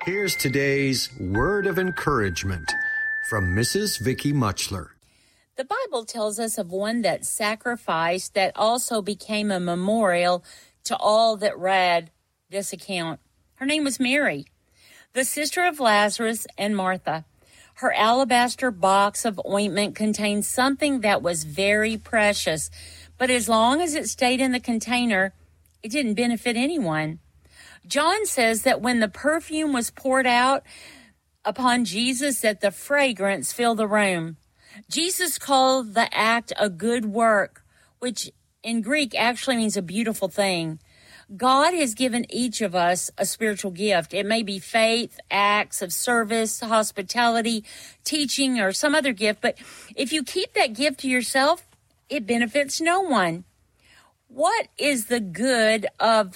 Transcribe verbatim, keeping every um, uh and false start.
Here's today's word of encouragement from Missus Vicky Muchler. The Bible tells us of one that sacrificed that also became a memorial to all that read this account. Her name was Mary, the sister of Lazarus and Martha. Her alabaster box of ointment contained something that was very precious, but as long as it stayed in the container, it didn't benefit anyone. John says that when the perfume was poured out upon Jesus, that the fragrance filled the room. Jesus called the act a good work, which in Greek actually means a beautiful thing. God has given each of us a spiritual gift. It may be faith, acts of service, hospitality, teaching, or some other gift. But if you keep that gift to yourself, it benefits no one. What is the good of